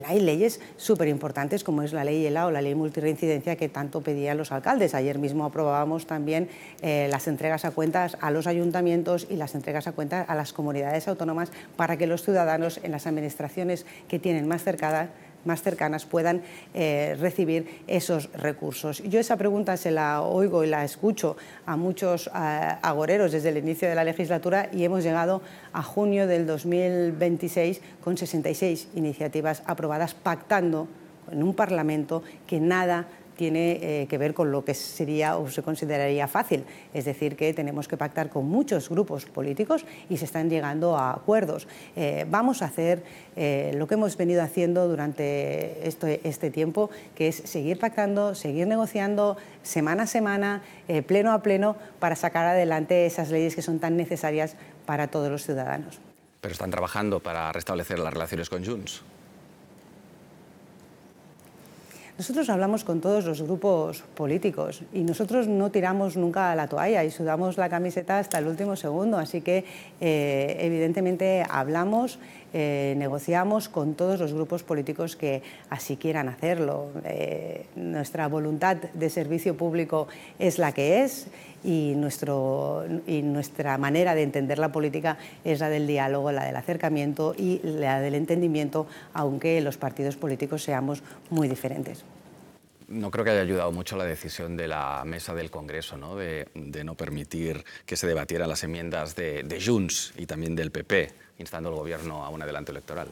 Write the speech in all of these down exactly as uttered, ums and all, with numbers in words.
Hay leyes súper importantes como es la ley ELA o la ley multirreincidencia que tanto pedían los alcaldes. Ayer mismo aprobábamos también eh, las entregas a cuentas a los ayuntamientos y las entregas a cuentas a las comunidades autónomas para que los ciudadanos en las administraciones que tienen más cercanas más cercanas puedan eh, recibir esos recursos. Yo esa pregunta se la oigo y la escucho a muchos eh, agoreros desde el inicio de la legislatura y hemos llegado a junio del dos mil veintiséis con sesenta y seis iniciativas aprobadas pactando en un Parlamento que nada tiene eh, que ver con lo que sería o se consideraría fácil. Es decir, que tenemos que pactar con muchos grupos políticos y se están llegando a acuerdos. Eh, vamos a hacer eh, lo que hemos venido haciendo durante este, este tiempo, que es seguir pactando, seguir negociando semana a semana, eh, pleno a pleno, para sacar adelante esas leyes que son tan necesarias para todos los ciudadanos. Pero están trabajando para restablecer las relaciones con Junts. Nosotros hablamos con todos los grupos políticos y nosotros no tiramos nunca la toalla y sudamos la camiseta hasta el último segundo, así que eh, evidentemente hablamos, eh, negociamos con todos los grupos políticos que así quieran hacerlo. Eh, nuestra voluntad de servicio público es la que es y, nuestro, y nuestra manera de entender la política es la del diálogo, la del acercamiento y la del entendimiento, aunque los partidos políticos seamos muy diferentes. No creo que haya ayudado mucho la decisión de la mesa del Congreso, ¿no? De, de no permitir que se debatieran las enmiendas de, de Junts y también del P P, instando al Gobierno a un adelanto electoral.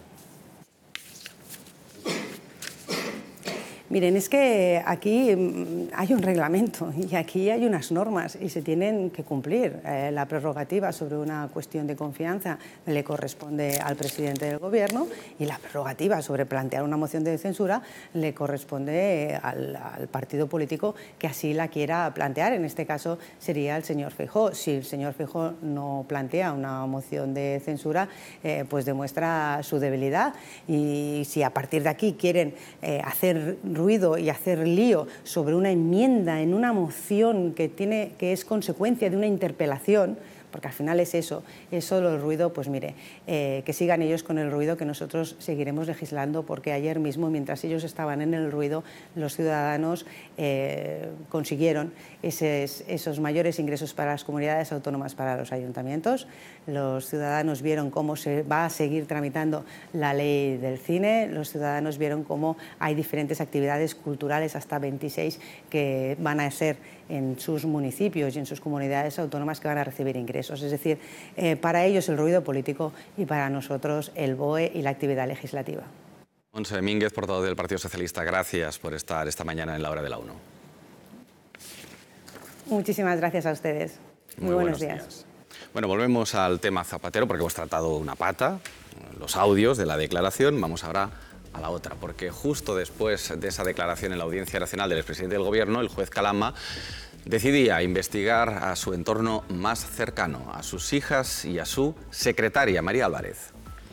Miren, es que aquí hay un reglamento y aquí hay unas normas y se tienen que cumplir. Eh, la prerrogativa sobre una cuestión de confianza le corresponde al presidente del Gobierno y la prerrogativa sobre plantear una moción de censura le corresponde al, al partido político que así la quiera plantear. En este caso sería el señor Feijóo. Si el señor Feijóo no plantea una moción de censura, eh, pues demuestra su debilidad y si a partir de aquí quieren eh, hacer ruido y hacer lío sobre una enmienda en una moción que, tiene, que es consecuencia de una interpelación, porque al final es eso, es solo el ruido, pues mire, eh, que sigan ellos con el ruido, que nosotros seguiremos legislando, porque ayer mismo, mientras ellos estaban en el ruido, los ciudadanos eh, consiguieron esos, esos mayores ingresos para las comunidades autónomas, para los ayuntamientos. Los ciudadanos vieron cómo se va a seguir tramitando la ley del cine, los ciudadanos vieron cómo hay diferentes actividades culturales, hasta veintiséis, que van a ser en sus municipios y en sus comunidades autónomas que van a recibir ingresos. Es decir, eh, para ellos el ruido político y para nosotros el B O E y la actividad legislativa. Montse Domínguez, portavoz del Partido Socialista, gracias por estar esta mañana en la hora de la UNO. Muchísimas gracias a ustedes. Muy, Muy buenos, buenos días. días. Bueno, volvemos al tema Zapatero porque hemos tratado una pata, los audios de la declaración. Vamos ahora a la otra, porque justo después de esa declaración en la Audiencia Nacional del expresidente del Gobierno, el juez Calama decidía investigar a su entorno más cercano, a sus hijas y a su secretaria, María Álvarez.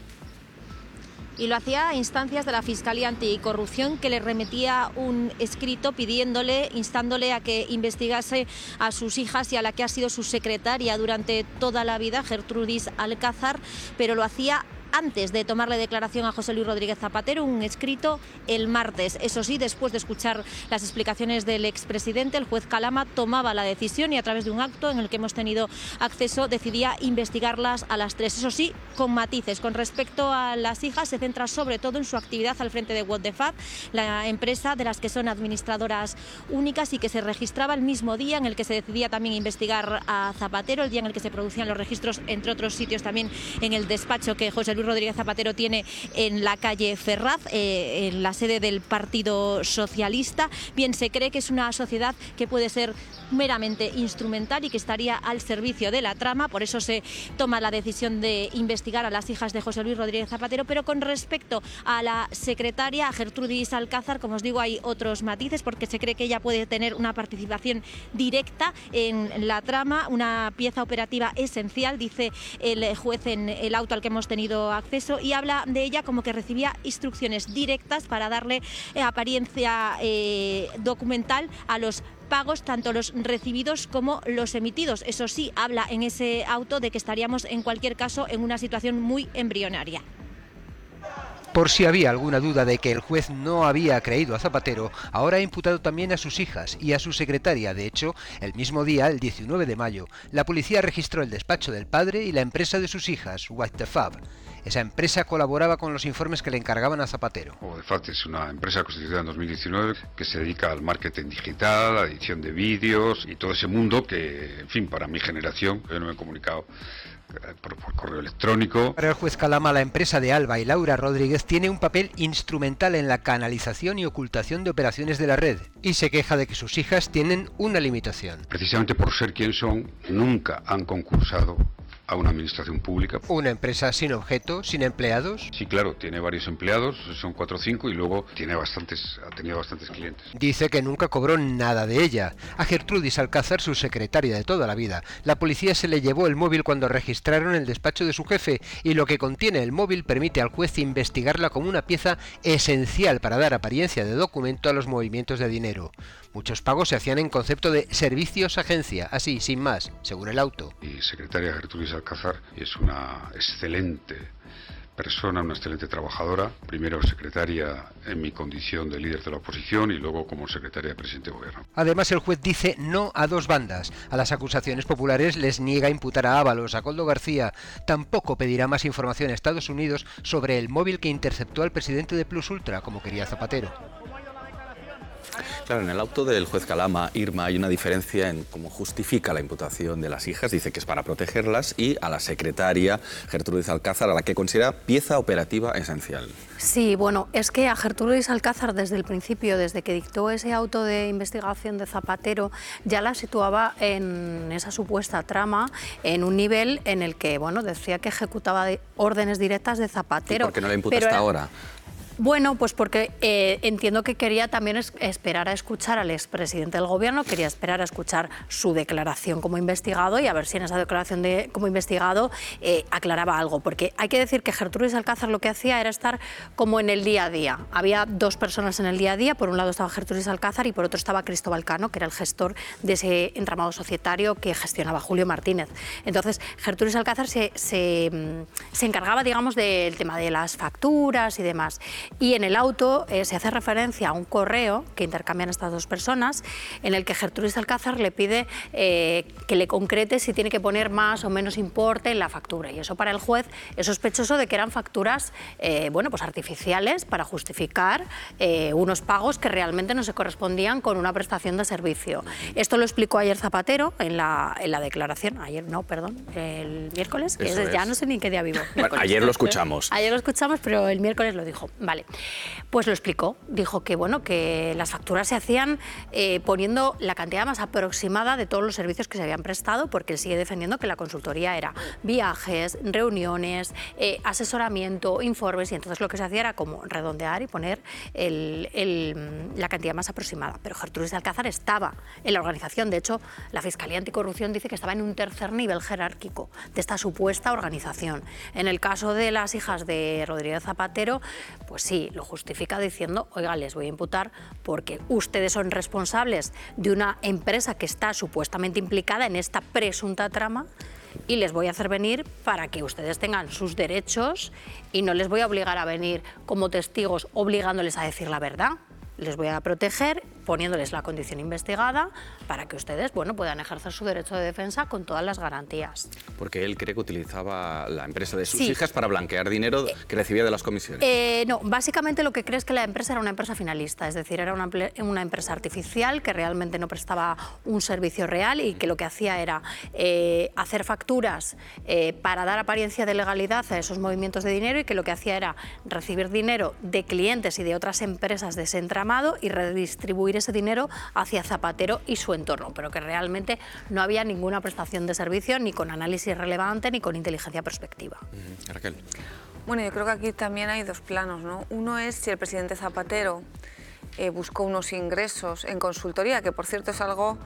Y lo hacía a instancias de la Fiscalía Anticorrupción, que le remitía un escrito pidiéndole, instándole a que investigase a sus hijas y a la que ha sido su secretaria durante toda la vida, Gertrudis Alcázar, pero lo hacía antes de tomarle declaración a José Luis Rodríguez Zapatero, un escrito el martes. Eso sí, después de escuchar las explicaciones del expresidente, el juez Calama tomaba la decisión y a través de un acto en el que hemos tenido acceso decidía investigarlas a las tres. Eso sí, con matices. Con respecto a las hijas, se centra sobre todo en su actividad al frente de What the Fab, la empresa de las que son administradoras únicas y que se registraba el mismo día en el que se decidía también investigar a Zapatero, el día en el que se producían los registros, entre otros sitios también en el despacho que José Luis Rodríguez Zapatero tiene en la calle Ferraz, eh, en la sede del Partido Socialista. Bien, se cree que es una sociedad que puede ser meramente instrumental y que estaría al servicio de la trama, por eso se toma la decisión de investigar a las hijas de José Luis Rodríguez Zapatero. Pero con respecto a la secretaria, a Gertrudis Alcázar, como os digo, hay otros matices, porque se cree que ella puede tener una participación directa en la trama, una pieza operativa esencial, dice el juez en el auto al que hemos tenido acceso, y habla de ella como que recibía instrucciones directas para darle eh, apariencia eh, documental a los pagos, tanto los recibidos como los emitidos. Eso sí, habla en ese auto de que estaríamos en cualquier caso en una situación muy embrionaria. Por si había alguna duda de que el juez no había creído a Zapatero, ahora ha imputado también a sus hijas y a su secretaria. De hecho, el mismo día, el diecinueve de mayo, la policía registró el despacho del padre y la empresa de sus hijas, What the Fab. Esa empresa colaboraba con los informes que le encargaban a Zapatero. What the Fab es una empresa constituida en dos mil diecinueve que se dedica al marketing digital, a la edición de vídeos y todo ese mundo que, en fin, para mi generación, yo no me he comunicado Por, por correo electrónico. Para el juez Calama, la empresa de Alba y Laura Rodríguez tiene un papel instrumental en la canalización y ocultación de operaciones de la red y se queja de que sus hijas tienen una limitación. Precisamente por ser quien son, nunca han concursado a una administración pública. ¿Una empresa sin objeto, sin empleados? Sí, claro, tiene varios empleados, son cuatro o cinco, y luego tiene bastantes, ha tenido bastantes clientes. Dice que nunca cobró nada de ella. A Gertrudis Alcázar, su secretaria de toda la vida, la policía se le llevó el móvil cuando registraron el despacho de su jefe, y lo que contiene el móvil permite al juez investigarla como una pieza esencial para dar apariencia de documento a los movimientos de dinero. Muchos pagos se hacían en concepto de servicios agencia, así, sin más, según el auto. Mi secretaria Gertrudis Alcázar es una excelente persona, una excelente trabajadora, primero secretaria en mi condición de líder de la oposición y luego como secretaria de presidente de gobierno. Además, el juez dice no a dos bandas. A las acusaciones populares les niega imputar a Ábalos, a Koldo García. Tampoco pedirá más información a Estados Unidos sobre el móvil que interceptó al presidente de Plus Ultra, como quería Zapatero. Claro, en el auto del juez Calama, Irma, hay una diferencia en cómo justifica la imputación de las hijas. Dice que es para protegerlas, y a la secretaria Gertrudis Alcázar, a la que considera pieza operativa esencial. Sí, bueno, es que a Gertrudis Alcázar desde el principio, desde que dictó ese auto de investigación de Zapatero, ya la situaba en esa supuesta trama, en un nivel en el que, bueno, decía que ejecutaba órdenes directas de Zapatero. ¿Y por qué no la imputa hasta ahora? Bueno, pues porque eh, entiendo que quería también es, esperar a escuchar al expresidente del Gobierno, quería esperar a escuchar su declaración como investigado y a ver si en esa declaración de, como investigado eh, aclaraba algo. Porque hay que decir que Gertrudis Alcázar lo que hacía era estar como en el día a día. Había dos personas en el día a día, por un lado estaba Gertrudis Alcázar y por otro estaba Cristóbal Cano, que era el gestor de ese entramado societario que gestionaba Julio Martínez. Entonces, Gertrudis Alcázar se, se, se encargaba, digamos, del tema de las facturas y demás. Y en el auto eh, se hace referencia a un correo que intercambian estas dos personas, en el que Gertrudis Alcázar le pide eh, que le concrete si tiene que poner más o menos importe en la factura. Y eso para el juez es sospechoso de que eran facturas eh, bueno, pues artificiales para justificar eh, unos pagos que realmente no se correspondían con una prestación de servicio. Esto lo explicó ayer Zapatero en la, en la declaración, ayer no, perdón, el miércoles, que es, es. ya no sé ni en qué día vivo. Bueno, ayer lo escuchamos. Ayer lo escuchamos, pero el miércoles lo dijo. Vale. Pues lo explicó, dijo que, bueno, que las facturas se hacían eh, poniendo la cantidad más aproximada de todos los servicios que se habían prestado, porque él sigue defendiendo que la consultoría era viajes, reuniones, eh, asesoramiento, informes, y entonces lo que se hacía era como redondear y poner el, el, la cantidad más aproximada. Pero Gertrudis Alcázar estaba en la organización, de hecho, la Fiscalía Anticorrupción dice que estaba en un tercer nivel jerárquico de esta supuesta organización. En el caso de las hijas de Rodríguez Zapatero, pues sí, lo justifica diciendo, oiga, les voy a imputar porque ustedes son responsables de una empresa que está supuestamente implicada en esta presunta trama y les voy a hacer venir para que ustedes tengan sus derechos y no les voy a obligar a venir como testigos obligándoles a decir la verdad. Les voy a proteger poniéndoles la condición investigada para que ustedes, bueno, puedan ejercer su derecho de defensa con todas las garantías. Porque él cree que utilizaba la empresa de sus sí. hijas para blanquear dinero que recibía de las comisiones. Eh, no, básicamente lo que cree es que la empresa era una empresa finalista, es decir, era una, una empresa artificial que realmente no prestaba un servicio real y que lo que hacía era eh, hacer facturas eh, para dar apariencia de legalidad a esos movimientos de dinero y que lo que hacía era recibir dinero de clientes y de otras empresas de ese entramado y redistribuir ese dinero hacia Zapatero y su entorno, pero que realmente no había ninguna prestación de servicio ni con análisis relevante ni con inteligencia prospectiva. Uh-huh. Raquel. Bueno, yo creo que aquí también hay dos planos, ¿no? Uno es si el presidente Zapatero eh, buscó unos ingresos en consultoría, que por cierto es algo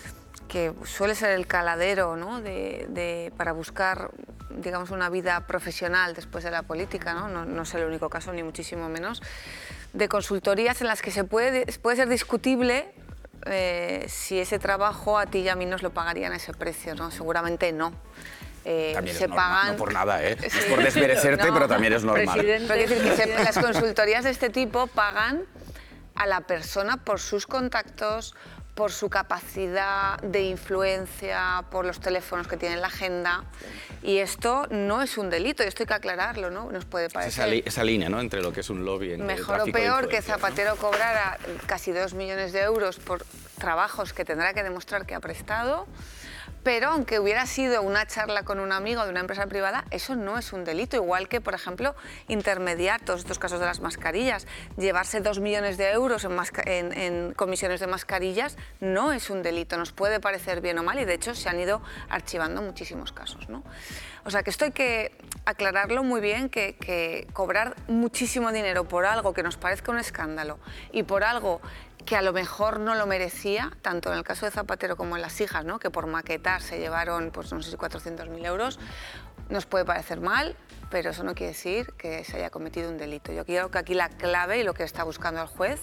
que suele ser el caladero, ¿no? de, de, para buscar, digamos, una vida profesional después de la política, ¿no? No, no es el único caso, ni muchísimo menos, de consultorías en las que se puede, puede ser discutible eh, si ese trabajo a ti y a mí nos lo pagarían a ese precio, ¿no? Seguramente no. Eh, también se es normal, pagan... no por nada, ¿eh? No Sí. es por desmerecerte, No, pero también es normal. Pero quiero decir que se- las consultorías de este tipo pagan a la persona por sus contactos, por su capacidad de influencia, por los teléfonos que tiene en la agenda. Y esto no es un delito, y esto hay que aclararlo, ¿no? Nos puede parecer... Esa, li esa línea, ¿no?, entre lo que es un lobby... En mejor o peor que Zapatero, ¿no?, cobrara casi dos millones de euros por trabajos que tendrá que demostrar que ha prestado. Pero aunque hubiera sido una charla con un amigo de una empresa privada, eso no es un delito. Igual que, por ejemplo, intermediar todos estos casos de las mascarillas. Llevarse dos millones de euros en, en, en comisiones de mascarillas no es un delito. Nos puede parecer bien o mal y, de hecho, se han ido archivando muchísimos casos, ¿no? O sea, que esto hay que aclararlo muy bien, que, que cobrar muchísimo dinero por algo que nos parezca un escándalo y por algo que a lo mejor no lo merecía, tanto en el caso de Zapatero como en las hijas, ¿no?, que por maquetar se llevaron, pues no sé si cuatrocientos mil euros, nos puede parecer mal, pero eso no quiere decir que se haya cometido un delito. Yo creo que aquí la clave y lo que está buscando el juez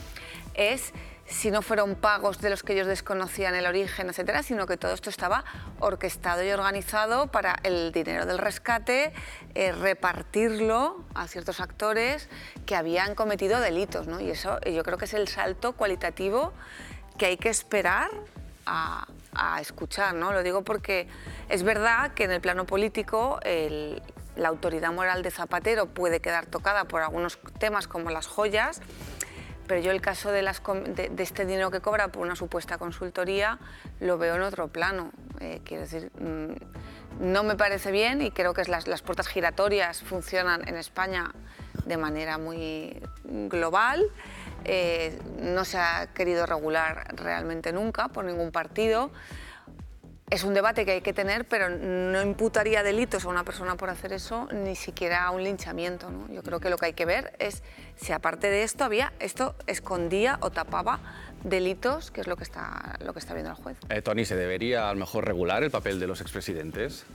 es si no fueron pagos de los que ellos desconocían el origen, etcétera, sino que todo esto estaba orquestado y organizado para el dinero del rescate, eh, repartirlo a ciertos actores que habían cometido delitos, ¿no? Y eso yo creo que es el salto cualitativo que hay que esperar a, a escuchar, ¿no? Lo digo porque es verdad que en el plano político el, la autoridad moral de Zapatero puede quedar tocada por algunos temas como las joyas, pero yo el caso de, las, de, de este dinero que cobra por una supuesta consultoría lo veo en otro plano. Eh, quiero decir, mmm, no me parece bien y creo que las, las puertas giratorias funcionan en España de manera muy global. Eh, no se ha querido regular realmente nunca por ningún partido. Es un debate que hay que tener, pero no imputaría delitos a una persona por hacer eso, ni siquiera un linchamiento, ¿no? Yo creo que lo que hay que ver es si aparte de esto había, esto escondía o tapaba delitos, que es lo que está, lo que está viendo el juez. Eh, Toni, ¿se debería a lo mejor regular el papel de los expresidentes?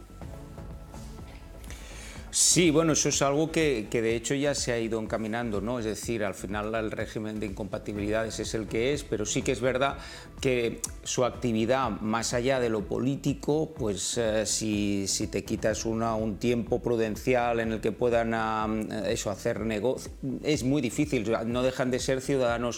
Sí, bueno, eso es algo que, que de hecho ya se ha ido encaminando, ¿no? Es decir, al final el régimen de incompatibilidades es el que es, pero sí que es verdad que su actividad, más allá de lo político, pues eh, si, si te quitas una, un tiempo prudencial en el que puedan uh, eso, hacer negocio, es muy difícil, no dejan de ser ciudadanos,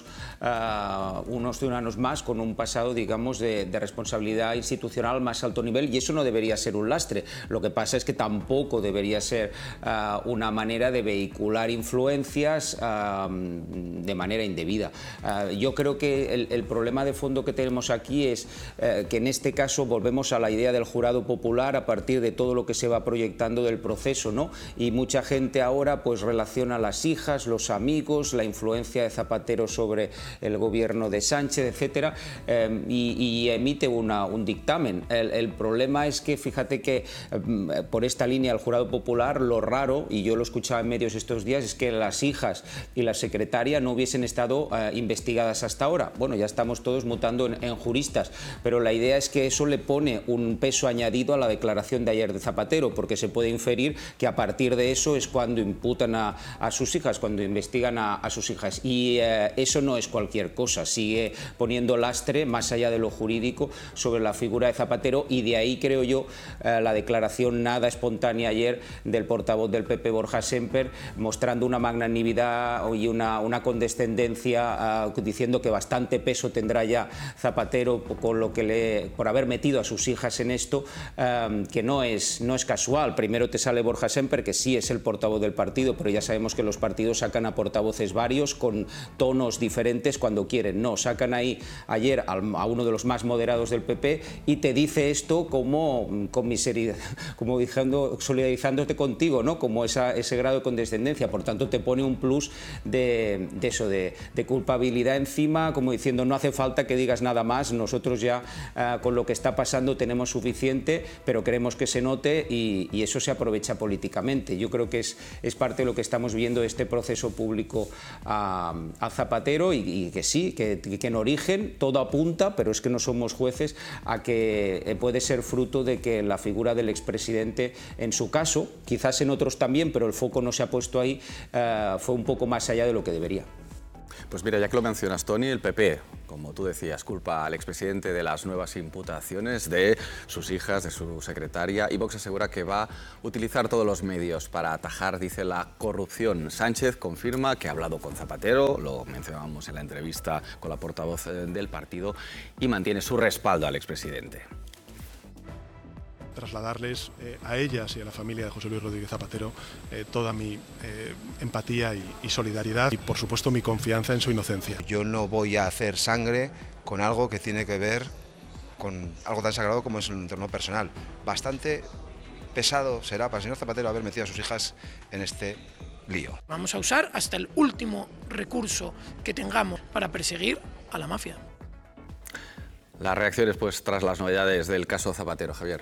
uh, unos ciudadanos más con un pasado, digamos, de, de responsabilidad institucional al más alto nivel, y eso no debería ser un lastre. Lo que pasa es que tampoco debería ser Uh, una manera de vehicular influencias uh, de manera indebida. Uh, yo creo que el, el problema de fondo que tenemos aquí es uh, que en este caso volvemos a la idea del jurado popular a partir de todo lo que se va proyectando del proceso, ¿no? Y mucha gente ahora pues relaciona las hijas, los amigos, la influencia de Zapatero sobre el gobierno de Sánchez, etcétera, um, y, y emite una, un dictamen. El, el problema es que fíjate que um, por esta línea el jurado popular, lo raro, y yo lo escuchaba en medios estos días, es que las hijas y la secretaria no hubiesen estado uh, investigadas hasta ahora. Bueno, ya estamos todos mutando en, en juristas, pero la idea es que eso le pone un peso añadido a la declaración de ayer de Zapatero, porque se puede inferir que a partir de eso es cuando imputan a, a sus hijas, cuando investigan a, a sus hijas. Y uh, eso no es cualquier cosa, sigue poniendo lastre, más allá de lo jurídico, sobre la figura de Zapatero, y de ahí creo yo uh, la declaración nada espontánea ayer del portavoz del P P, Borja Sémper, mostrando una magnanimidad y una, una condescendencia, uh, diciendo que bastante peso tendrá ya Zapatero con lo que le, por haber metido a sus hijas en esto, um, que no es, no es casual. Primero te sale Borja Sémper, que sí es el portavoz del partido, pero ya sabemos que los partidos sacan a portavoces varios con tonos diferentes cuando quieren. No, sacan ahí ayer a uno de los más moderados del P P y te dice esto como, con miseria, como diciendo, solidarizándote con contigo, ¿no? Como esa, ese grado de condescendencia, por tanto te pone un plus de, de eso, de, de culpabilidad encima, como diciendo no hace falta que digas nada más, nosotros ya uh, con lo que está pasando tenemos suficiente, pero queremos que se note y, y eso se aprovecha políticamente. Yo creo que es, es parte de lo que estamos viendo de este proceso público a, a Zapatero y, y que sí, que, que en origen todo apunta, pero es que no somos jueces, a que puede ser fruto de que la figura del expresidente, en su caso, quizás en otros también, pero el foco no se ha puesto ahí, uh, fue un poco más allá de lo que debería. Pues mira, ya que lo mencionas, Toni, el P P, como tú decías, culpa al expresidente de las nuevas imputaciones de sus hijas, de su secretaria, y Vox asegura que va a utilizar todos los medios para atajar, dice, la corrupción. Sánchez confirma que ha hablado con Zapatero, lo mencionábamos en la entrevista con la portavoz del partido, y mantiene su respaldo al expresidente. Trasladarles eh, a ellas y a la familia de José Luis Rodríguez Zapatero eh, toda mi eh, empatía y, y solidaridad y, por supuesto, mi confianza en su inocencia. Yo no voy a hacer sangre con algo que tiene que ver con algo tan sagrado como es el entorno personal. Bastante pesado será para el señor Zapatero haber metido a sus hijas en este lío. Vamos a usar hasta el último recurso que tengamos para perseguir a la mafia. Las reacciones, pues, tras las novedades del caso Zapatero, Javier.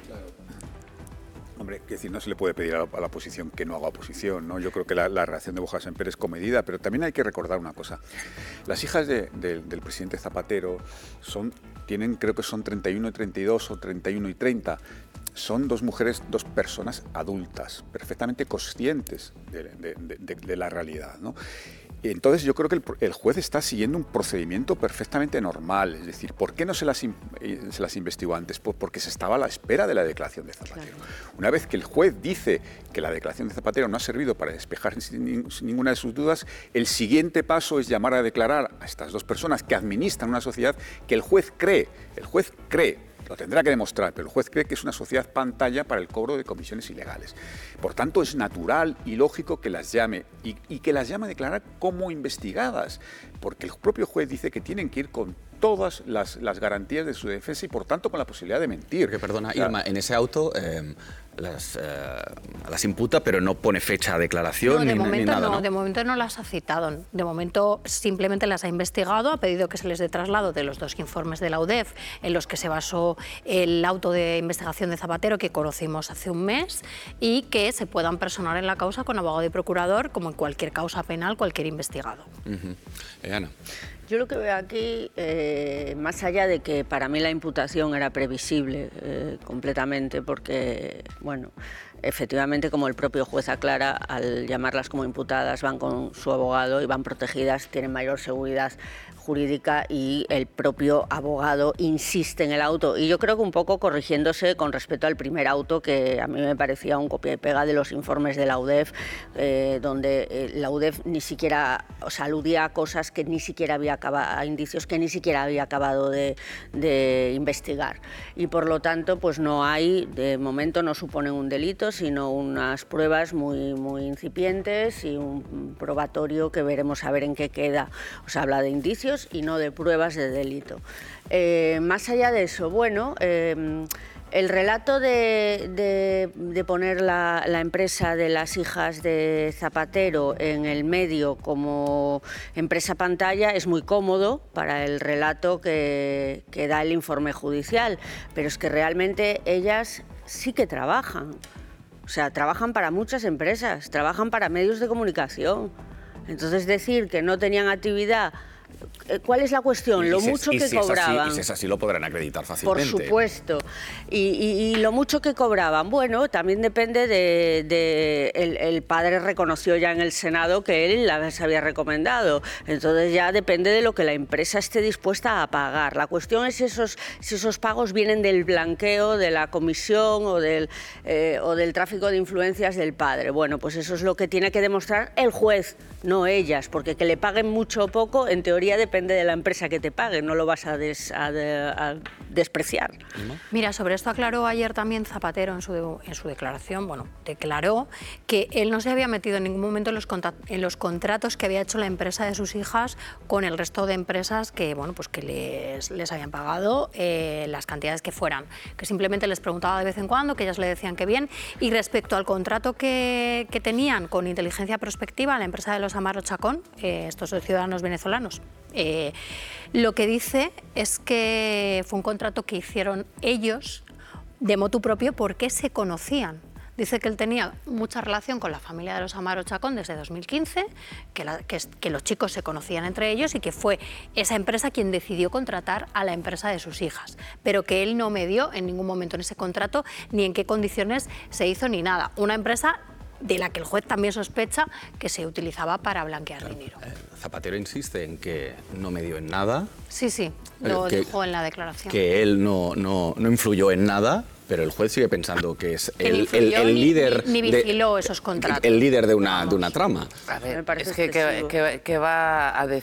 Hombre, que decir, no se le puede pedir a la, a la oposición que no haga oposición, ¿no? Yo creo que la, la reacción de Borja Sémper es comedida, pero también hay que recordar una cosa. Las hijas de, de, del presidente Zapatero son, tienen, creo que son treinta y uno y treinta y dos o treinta y uno y treinta. Son dos mujeres, dos personas adultas, perfectamente conscientes de, de, de, de la realidad, ¿no? Entonces yo creo que el, el juez está siguiendo un procedimiento perfectamente normal. Es decir, ¿por qué no se las, se las investigó antes? Pues porque se estaba a la espera de la declaración de Zapatero. Claro. Una vez que el juez dice que la declaración de Zapatero no ha servido para despejar sin, sin ninguna de sus dudas, el siguiente paso es llamar a declarar a estas dos personas que administran una sociedad que el juez cree, el juez cree, lo tendrá que demostrar, pero el juez cree que es una sociedad pantalla para el cobro de comisiones ilegales. Por tanto, es natural y lógico que las llame y, y que las llame a declarar como investigadas, porque el propio juez dice que tienen que ir con todas las, las garantías de su defensa y, por tanto, con la posibilidad de mentir. Porque, perdona, claro. Irma, en ese auto eh, las, eh, las imputa, pero no pone fecha de declaración no, de ni, momento ni nada, no, ¿no? De momento no las ha citado. De momento simplemente las ha investigado, ha pedido que se les dé traslado de los dos informes de la U D E F en los que se basó el auto de investigación de Zapatero que conocimos hace un mes y que se puedan personar en la causa con abogado y procurador, como en cualquier causa penal, cualquier investigado. Uh-huh. eh, Ana. Yo lo que veo aquí, eh, más allá de que para mí la imputación era previsible eh, completamente, porque, bueno, efectivamente, como el propio juez aclara, al llamarlas como imputadas van con su abogado y van protegidas, tienen mayor seguridad jurídica y el propio abogado insiste en el auto. Y yo creo que un poco corrigiéndose con respecto al primer auto, que a mí me parecía un copia y pega de los informes de la U D E F, eh, donde eh, la U D E F ni siquiera, o sea, aludía a cosas que ni siquiera había acabado, a indicios que ni siquiera había acabado de, de investigar. Y por lo tanto, pues no hay, de momento no suponen un delito, sino unas pruebas muy, muy incipientes y un probatorio que veremos a ver en qué queda. O sea, habla de indicios y no de pruebas de delito. Eh, más allá de eso, bueno, eh, el relato de, de, de poner la, la empresa de las hijas de Zapatero en el medio como empresa pantalla es muy cómodo para el relato que, que da el informe judicial, pero es que realmente ellas sí que trabajan. O sea, trabajan para muchas empresas, trabajan para medios de comunicación. Entonces, decir que no tenían actividad... ¿Cuál es la cuestión? Lo mucho que cobraban. Y si es así, lo podrán acreditar fácilmente. Por supuesto. Y, y, y lo mucho que cobraban. Bueno, también depende de... de el, el padre reconoció ya en el Senado que él las había recomendado. Entonces ya depende de lo que la empresa esté dispuesta a pagar. La cuestión es esos, si esos pagos vienen del blanqueo, de la comisión o del, eh, o del tráfico de influencias del padre. Bueno, pues eso es lo que tiene que demostrar el juez, no ellas, porque que le paguen mucho o poco, en teoría depende de la empresa que te pague, no lo vas a, des, a, a despreciar. Mira, sobre esto aclaró ayer también Zapatero en su, en su declaración, bueno, declaró que él no se había metido en ningún momento en los, en los contratos que había hecho la empresa de sus hijas con el resto de empresas que, bueno, pues que les, les habían pagado eh, las cantidades que fueran, que simplemente les preguntaba de vez en cuando, que ellas le decían que bien, y respecto al contrato que, que tenían con Inteligencia Prospectiva, la empresa de los Amaro Chacón, eh, estos ciudadanos venezolanos, Eh, lo que dice es que fue un contrato que hicieron ellos de motu propio porque se conocían. Dice que él tenía mucha relación con la familia de los Amaro Chacón desde dos mil quince, que, la, que, que los chicos se conocían entre ellos y que fue esa empresa quien decidió contratar a la empresa de sus hijas, pero que él no medió en ningún momento en ese contrato ni en qué condiciones se hizo ni nada. Una empresa de la que el juez también sospecha que se utilizaba para blanquear claro. dinero. Zapatero insiste en que no medió en nada. Sí, sí, lo que, dijo en la declaración. Que él no, no, no influyó en nada, pero el juez sigue pensando que es que el, el, el ni, líder ni, ni vigiló de, esos contratos. El líder de una, de una trama. A ver, es que, que, que, que va a decir